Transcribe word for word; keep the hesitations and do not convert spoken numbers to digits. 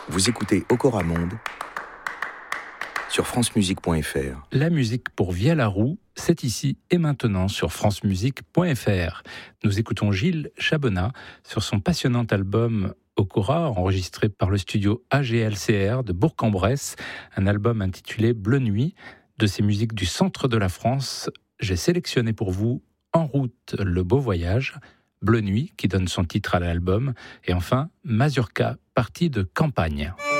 Vous écoutez Okora Monde sur francemusique point f r. La musique pour Vialaroux, c'est ici et maintenant sur francemusique point f r. Nous écoutons Gilles Chabonnat sur son passionnant album Okora, enregistré par le studio A G L C R de Bourg-en-Bresse, un album intitulé Bleu Nuit. De ces musiques du centre de la France, j'ai sélectionné pour vous En route, le beau voyage, Bleu Nuit qui donne son titre à l'album, et enfin Mazurka, partie de campagne.